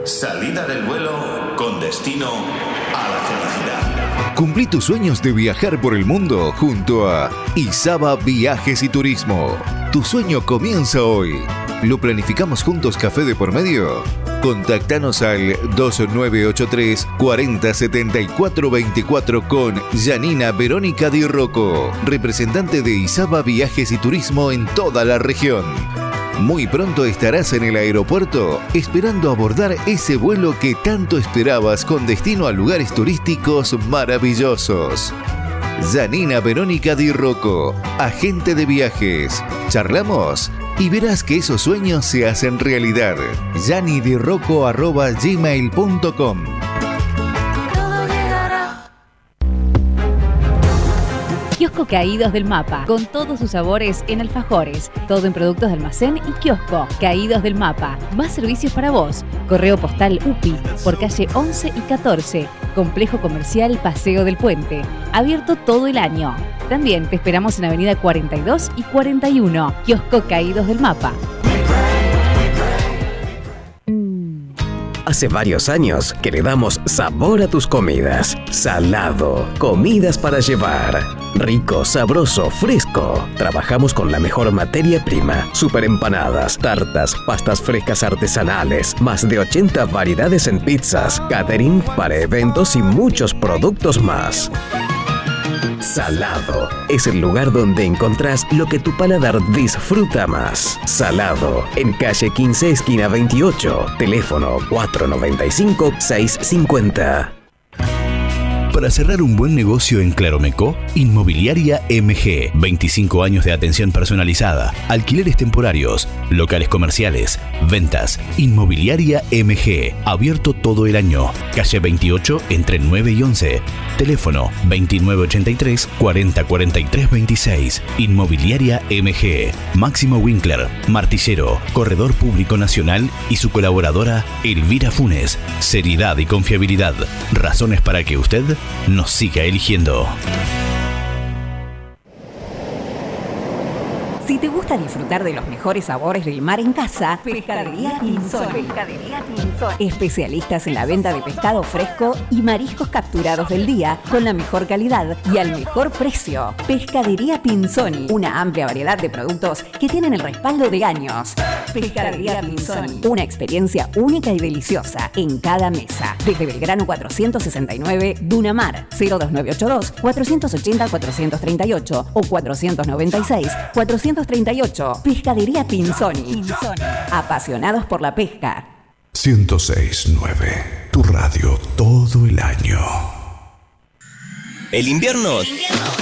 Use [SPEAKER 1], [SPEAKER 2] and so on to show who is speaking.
[SPEAKER 1] Salida del vuelo con destino a la felicidad.
[SPEAKER 2] Cumplí tus sueños de viajar por el mundo junto a Izaba Viajes y Turismo. Tu sueño comienza hoy. ¿Lo planificamos juntos café de por medio? Contactanos al 2983 40 74 24 con Janina Verónica Di Rocco, representante de Izaba Viajes y Turismo en toda la región. Muy pronto estarás en el aeropuerto esperando abordar ese vuelo que tanto esperabas con destino a lugares turísticos maravillosos. Janina Verónica Di Rocco, agente de viajes. Charlamos y verás que esos sueños se hacen realidad. janidirocco@gmail.com.
[SPEAKER 3] Kiosco Caídos del Mapa, con todos sus sabores en alfajores, todo en productos de almacén y kiosco. Caídos del Mapa, más servicios para vos. Correo postal UPI, por calle 11 y 14, Complejo Comercial Paseo del Puente, abierto todo el año. También te esperamos en Avenida 42 y 41, Kiosco Caídos del Mapa.
[SPEAKER 4] Hace varios años que le damos sabor a tus comidas. Salado, comidas para llevar. Rico, sabroso, fresco. Trabajamos con la mejor materia prima. Super empanadas, tartas, pastas frescas artesanales. Más de 80 variedades en pizzas, catering para eventos y muchos productos más. Salado es el lugar donde encontrás lo que tu paladar disfruta más. Salado, en calle 15, esquina 28, teléfono 495-650.
[SPEAKER 2] Para cerrar un buen negocio en Claromeco, Inmobiliaria MG. 25 años de atención personalizada, alquileres temporarios, locales comerciales, ventas. Inmobiliaria MG. Abierto todo el año. Calle 28 entre 9 y 11. Teléfono 2983 40 43 26. Inmobiliaria MG. Máximo Winkler, Martillero, Corredor Público Nacional y su colaboradora Elvira Funes. Seriedad y confiabilidad. Razones para que usted nos siga eligiendo.
[SPEAKER 5] Si te gusta disfrutar de los mejores sabores del mar en casa, Pescadería Pinzoni. Especialistas en la venta de pescado fresco y mariscos capturados del día con la mejor calidad y al mejor precio. Pescadería Pinzoni, una amplia variedad de productos que tienen el respaldo de años. Pescadería Pinzoni, una experiencia única y deliciosa en cada mesa. Desde Belgrano 469, Dunamar, 02982 480 438 o 496 438. Pescadería Pinzoni. Apasionados por la pesca.
[SPEAKER 6] 106.9, tu radio todo el año.
[SPEAKER 7] El invierno